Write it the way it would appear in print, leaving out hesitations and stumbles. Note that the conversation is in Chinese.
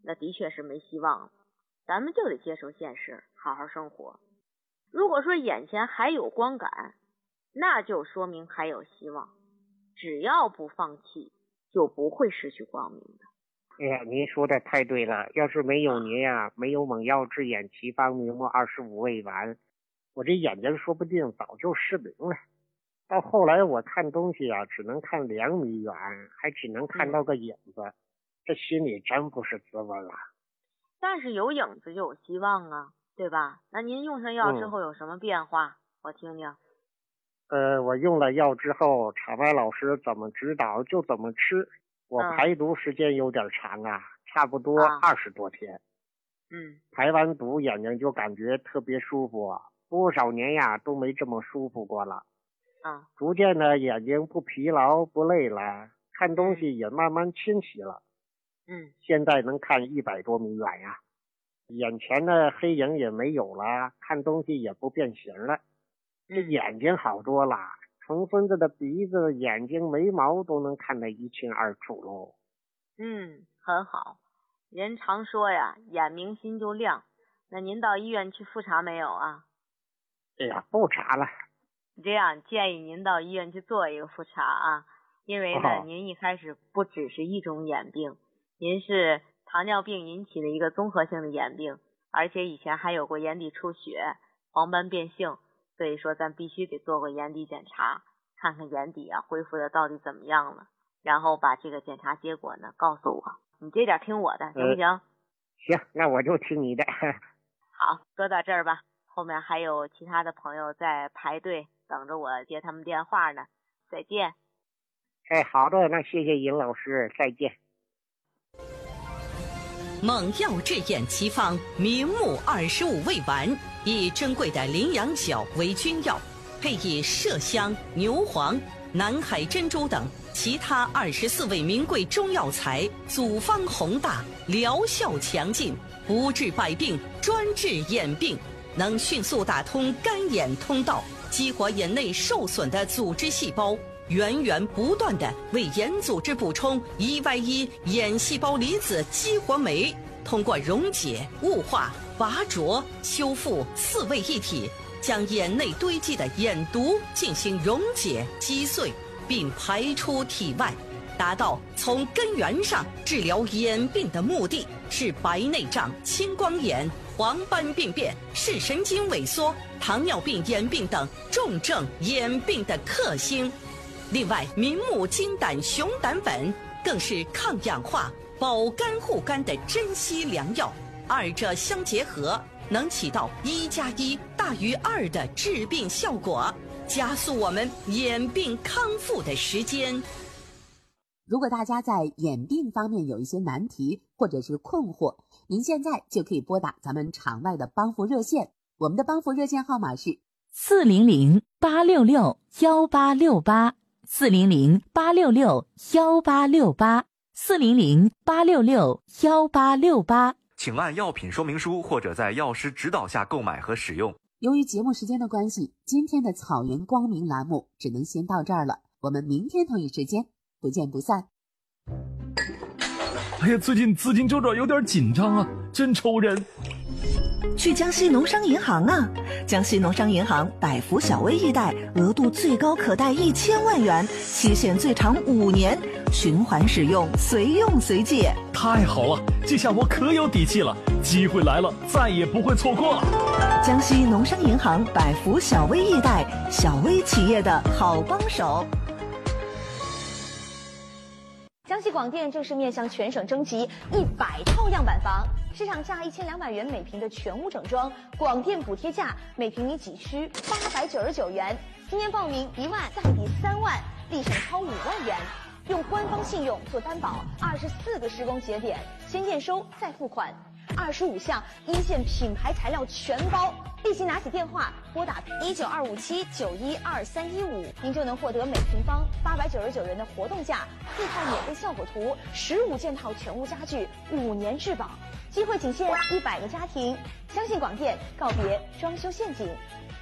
那的确是没希望了。咱们就得接受现实，好好生活。如果说眼前还有光感，那就说明还有希望。只要不放弃，就不会失去光明的。 哎呀，您说的太对了，要是没有您呀，没有猛药治眼奇方明目25味丸，我这眼睛说不定早就失明了。到后来我看东西啊，只能看2米远，还只能看到个影子，这心里真不是滋味啊。 但是有影子就有希望啊，对吧？那您用上药之后有什么变化？我听听。 我用了药之后，场外老师怎么指导就怎么吃。我排毒时间有点长啊，差不多20多天。排完毒眼睛就感觉特别舒服，多少年呀都没这么舒服过了。逐渐的眼睛不疲劳不累了，看东西也慢慢清晰了。现在能看100多米远呀，眼前的黑影也没有了，看东西也不变形了。这眼睛好多了，从孙子的鼻子、眼睛、眉毛都能看得一清二楚喽。 很好。人常说呀，眼明心就亮。那您到医院去复查没有啊？ 哎呀，不查了。 这样建议您到医院去做一个复查啊，因为呢，您一开始不只是一种眼病，您是糖尿病引起的一个综合性的眼病，而且以前还有过眼底出血、黄斑变性，所以说咱必须得做个眼底检查，看看眼底啊恢复的到底怎么样了，然后把这个检查结果呢告诉我。你这点听我的，行不行？ 行，那我就听你的。 好，说到这儿吧，后面还有其他的朋友在排队等着我接他们电话呢。再见。 好的，那谢谢尹老师，再见。 猛药治眼奇方明目25味丸，以珍贵的羚羊角为君药，配以麝香、牛黄、南海珍珠等其他24味名贵中药材，组方宏大，疗效强劲，不治百病，专治眼病，能迅速打通干眼通道，激活眼内受损的组织细胞，源源不断地为眼组织补充1Y1眼细胞离子激活酶，通过溶解、雾化、拔灼、修复4位一体，将眼内堆积的眼毒进行溶解击碎，并排出体外，达到从根源上治疗眼病的目的，是白内障、青光眼、黄斑病变、视神经萎缩、糖尿病眼病等重症眼病的克星。另外，明目金胆熊胆粉更是抗氧化、保肝护肝的珍稀良药，二者相结合，能起到1+1大于2的治病效果，加速我们眼病康复的时间。 如果大家在眼病方面有一些难题或者是困惑，您现在就可以拨打咱们场外的帮扶热线，我们的帮扶热线号码是 400-866-1868，400-866-1868，400-866-1868。请按药品说明书或者在药师指导下购买和使用。 由于节目时间的关系，今天的草原光明栏目只能先到这儿了，我们明天同一时间不见不散。 哎呀，最近资金周转有点紧张啊，真愁人。 去江西农商银行啊！江西农商银行百福小微易贷，额度最高可贷1000万元，期限最长5年，循环使用，随用随借。 太好了，这下我可有底气了，机会来了，再也不会错过了。 江西农商银行百福小微易贷，小微企业的好帮手。 江西广电正式面向全省征集100套样板房，市场价1200元每平的全屋整装，广电补贴价每平米仅需899元。今年报名1万再抵3万，立省超5万元。用官方信用做担保，24个施工节点，先验收再付款，25项一线品牌材料全包。立即拿起电话拨打19257912315，您就能获得每平方899元的活动价，4套免费效果图，15件套全屋家具，5年质保。机会仅限100个家庭，相信广电，告别装修陷阱。